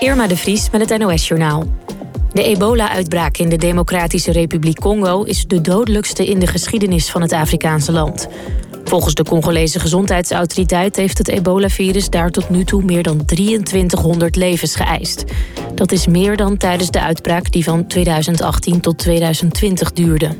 Irma de Vries met het NOS-journaal. De ebola-uitbraak in de Democratische Republiek Congo is de dodelijkste in de geschiedenis van het Afrikaanse land. Volgens de Congolese gezondheidsautoriteit heeft het ebola-virus daar tot nu toe meer dan 2300 levens geëist. Dat is meer dan tijdens de uitbraak die van 2018 tot 2020 duurde.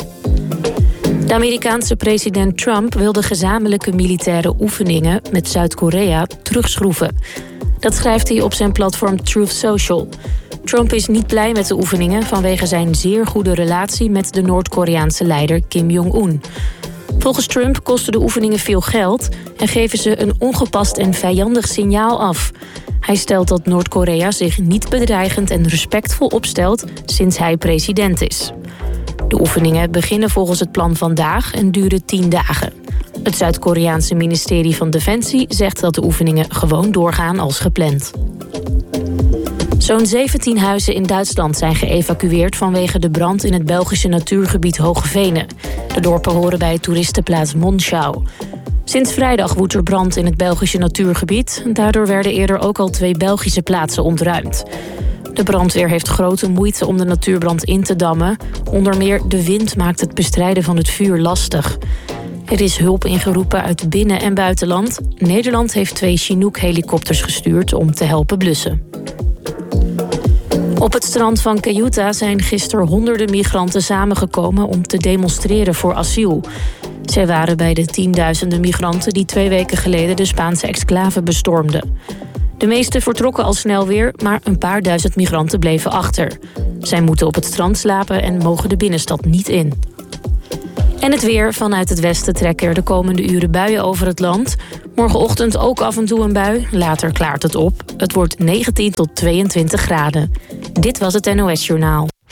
De Amerikaanse president Trump wil de gezamenlijke militaire oefeningen met Zuid-Korea terugschroeven. Dat schrijft hij op zijn platform Truth Social. Trump is niet blij met de oefeningen vanwege zijn zeer goede relatie met de Noord-Koreaanse leider Kim Jong-un. Volgens Trump kosten de oefeningen veel geld en geven ze een ongepast en vijandig signaal af. Hij stelt dat Noord-Korea zich niet bedreigend en respectvol opstelt sinds hij president is. De oefeningen beginnen volgens het plan vandaag en duren 10 dagen. Het Zuid-Koreaanse ministerie van Defensie zegt dat de oefeningen gewoon doorgaan als gepland. Zo'n 17 huizen in Duitsland zijn geëvacueerd vanwege de brand in het Belgische natuurgebied Hoogevenen. De dorpen horen bij toeristenplaats Monschau. Sinds vrijdag woedt er brand in het Belgische natuurgebied. Daardoor werden eerder ook al 2 Belgische plaatsen ontruimd. De brandweer heeft grote moeite om de natuurbrand in te dammen. Onder meer de wind maakt het bestrijden van het vuur lastig. Er is hulp ingeroepen uit binnen- en buitenland. Nederland heeft 2 Chinook-helikopters gestuurd om te helpen blussen. Op het strand van Ceuta zijn gisteren honderden migranten samengekomen om te demonstreren voor asiel. Zij waren bij de tienduizenden migranten die 2 weken geleden de Spaanse exclave bestormden. De meeste vertrokken al snel weer, maar een paar duizend migranten bleven achter. Zij moeten op het strand slapen en mogen de binnenstad niet in. En het weer. Vanuit het westen trekken er de komende uren buien over het land. Morgenochtend ook af en toe een bui. Later klaart het op. Het wordt 19 tot 22 graden. Dit was het NOS Journaal.